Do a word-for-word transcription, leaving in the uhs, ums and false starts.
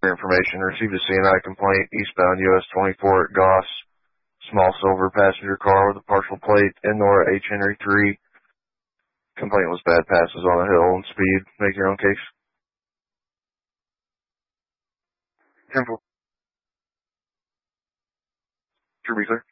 information. Received a C N I complaint eastbound U S twenty-four at Goss. Small silver passenger car with a partial plate in Nora H. Henry three. Complaint was bad passes on a hill and speed. Make your own case. ten four. True, be clear.